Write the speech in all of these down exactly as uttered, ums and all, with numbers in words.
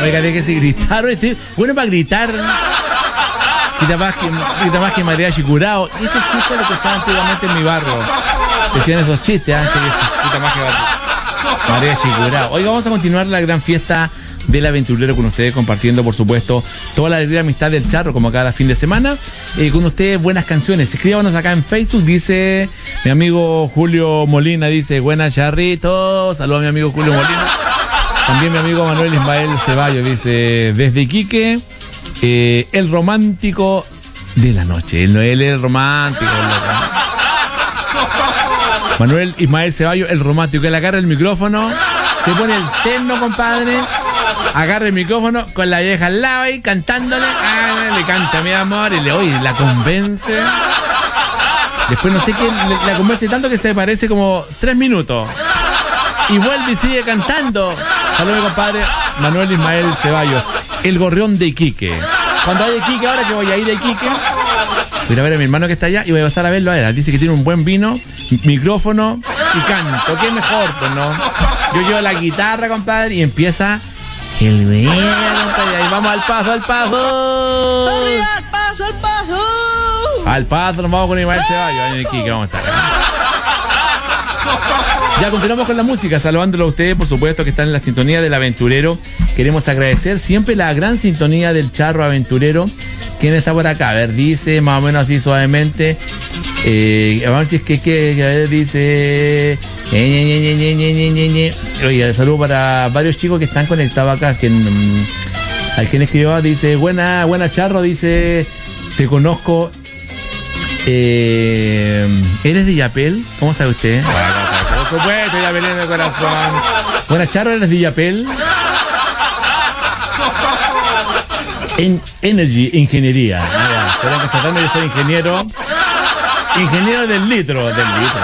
Oiga, déjese gritar, este, bueno para gritar. Grita más que, grita más que mariachi curado. Y ese chiste lo escuchaba antiguamente en mi barrio. Decían esos chistes, antes que grita más que mariachi curado. Oiga, vamos a continuar la gran fiesta del aventurero con ustedes, compartiendo, por supuesto, toda la alegría y amistad del charro, como cada fin de semana. Eh, con ustedes, buenas canciones. Escríbanos acá en Facebook, dice mi amigo Julio Molina, dice, buenas charritos. Saludos a mi amigo Julio Molina. También mi amigo Manuel Ismael Ceballos, dice, desde Iquique, eh, el romántico de la noche. Él no él es el romántico. Manuel Ismael Ceballos, el romántico, que le agarra el micrófono, se pone el terno, compadre, agarra el micrófono con la vieja al lado y cantándole, ah, le canta mi amor y le oye, la convence. Después no sé qué, le, la convence tanto que se parece como tres minutos. Y vuelve y sigue cantando. Saludos, compadre, Manuel Ismael Ceballos, el gorrión de Iquique. Cuando vaya a Iquique, ahora que voy a ir a Iquique, voy a ver a mi hermano que está allá y voy a pasar a verlo a él. Dice que tiene un buen vino, micrófono y canto. ¿Qué mejor? Pues no. Yo llevo la guitarra, compadre, y empieza el video, compadre. Y vamos al paso, al paso. ¡Al paso, al paso! Al paso, nos vamos con Ismael Ceballos. En el Iquique vamos a estar. Ya continuamos con la música, saludándolo a ustedes, por supuesto, que están en la sintonía del aventurero. Queremos agradecer siempre la gran sintonía del charro aventurero. ¿Quién está por acá? A ver, dice más o menos así suavemente. Eh, a ver si es que, que, que a ver, dice. Oye, saludo para varios chicos que están conectados acá. Que, um, hay quien escribió, dice, buena, buena charro, dice, te conozco. Eh, ¿Eres de Yapel? ¿Cómo sabe usted? Por supuesto, Yapel en el corazón. Buena charro, ¿eres de Yapel? En Energy Ingeniería. Ah, pueden constatarme, yo soy ingeniero. Ingeniero del litro. Del litro.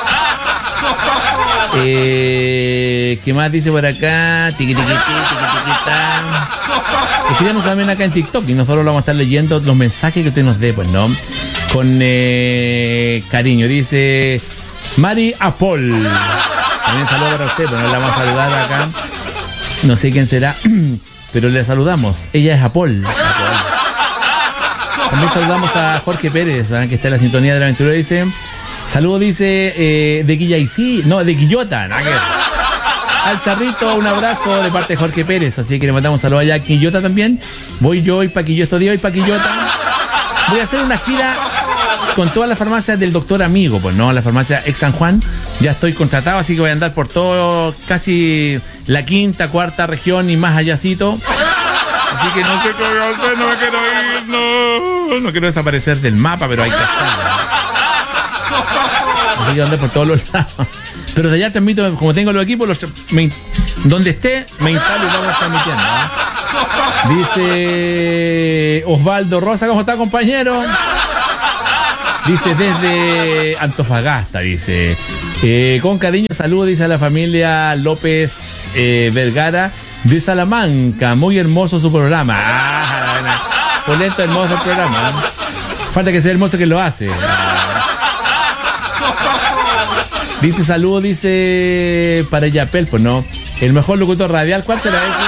¿No? Eh, ¿Qué más dice por acá? Tiqui, tiqui, tiqui, tiqui, tiqui. Escríbanos también acá en TikTok y nosotros vamos a estar leyendo los mensajes que usted nos dé, pues, ¿no? Con eh, cariño. Dice Mari Apol. También saludo para usted, pero no la vamos a saludar acá. No sé quién será, pero le saludamos. Ella es Apol. Apol. También saludamos a Jorge Pérez, ¿eh? Que está en la sintonía de la aventura. Dice, saludo, dice, eh, de Quillaicí, no, de Quillota. ¿No? Al charrito, un abrazo de parte de Jorge Pérez. Así que le mandamos un saludo allá a Quillota también. Voy yo hoy para Quillota, estos días hoy para Quillota. Voy a hacer una gira con todas las farmacias del doctor Amigo, pues no, la farmacia Ex San Juan. Ya estoy contratado, así que voy a andar por todo, casi la quinta, cuarta región y más allácito. Así que no sé qué voy a hacer, no me quiero ir, no. No quiero desaparecer del mapa, pero hay que estar. Así que voy a andar por todos los lados. Pero de allá transmito, como tengo los equipos, los, me, donde esté, me instalo y vamos transmitiendo, ¿eh? Dice Osvaldo Rosa, ¿cómo está, compañero? Dice desde Antofagasta, dice. Eh, con cariño, saludo, dice a la familia López eh, Vergara de Salamanca. Muy hermoso su programa. Ah, por lento, hermoso el programa. Falta que sea hermoso que lo hace. Dice saludo, dice para Yapel, pues no. El mejor locutor radial, ¿cuál será ese?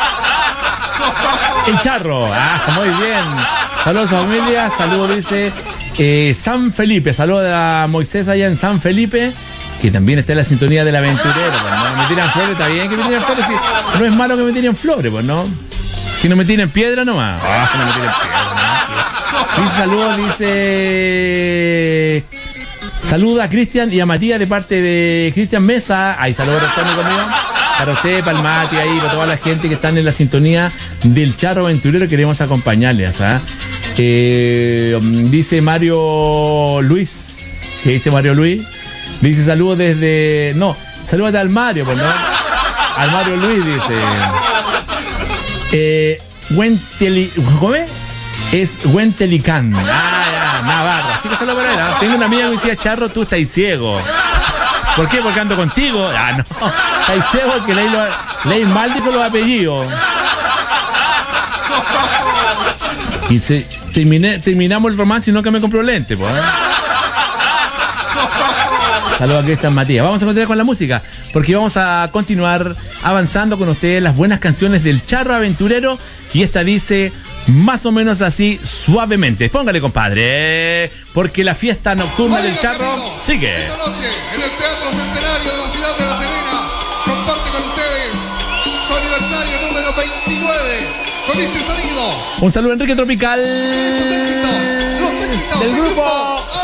El Charro. Ah, muy bien. Saludos a familia, saludo, dice eh, San Felipe. Saludos a Moisés allá en San Felipe, que también está en la sintonía del aventurero, pues no. Me tiran flores, está bien que me tiren flores, sí. No es malo que me tiren flores, pues no. Que no me tiren piedra nomás. Ah, que no me tiren piedra, ¿no? Dice saludos, dice saluda a Cristian y a Matías de parte de Cristian Mesa. Ahí saludos electrónicos mío. Para usted, para el Mati, ahí, para toda la gente que están en la sintonía del Charro Aventurero, queremos acompañarles. ¿Ah? Eh, dice Mario Luis. ¿Qué dice Mario Luis? Dice saludos desde. No, saludos al Mario, pues no. Al Mario Luis dice. Eh, Wenteli. ¿Cómo es? Es Wentelicán. Ah, ya, Navarra. Así que saludos para él. ¿Ah? Tengo una amiga que me decía, Charro, tú estás ciego. ¿Por qué? Porque ando contigo. Ah, no. Estáis ciego que leí, lo, leí mal dijo los apellidos. Y se, terminé, terminamos el romance y nunca me compró lente, pues. ¿Eh? Saludos a Cristian Matías. Vamos a continuar con la música, porque vamos a continuar avanzando con ustedes las buenas canciones del Charro Aventurero. Y esta dice más o menos así, suavemente. Póngale, compadre, porque la fiesta nocturna del Charro sigue. Esta noche, en el Teatro Centenario de la ciudad de La Serena, comparte con ustedes su aniversario número veintinueve, con este sonido. Un saludo, Enrique Tropical, Los éxitos, los éxitos del del grupo grupo